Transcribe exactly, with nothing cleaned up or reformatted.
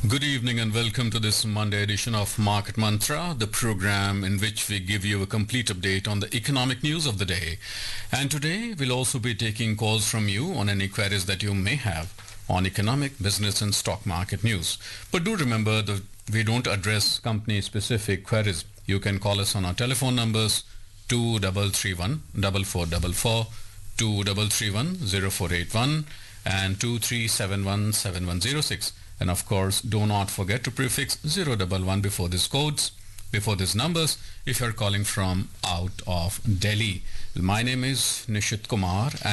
Good evening and welcome to this Monday edition of Market Mantra, the program in which we give you a complete update on the economic news of the day. And today we'll also be taking calls from you on any queries that you may have on economic, business and stock market news. But do remember that we don't address company specific queries. You can call us on our telephone numbers two three three one, four four four four, two three three one, zero four eight one and two three seven one, seven one zero six. And of course, do not forget to prefix zero one one before these codes, before these numbers, if you're calling from out of Delhi. My name is Nishit Kumar. And